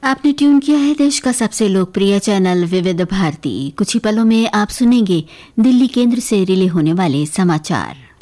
आपने ट्यून किया है देश का सबसे लोकप्रिय चैनल विविध भारती। कुछ ही पलों में आप सुनेंगे दिल्ली केंद्र से रिले होने वाले समाचार।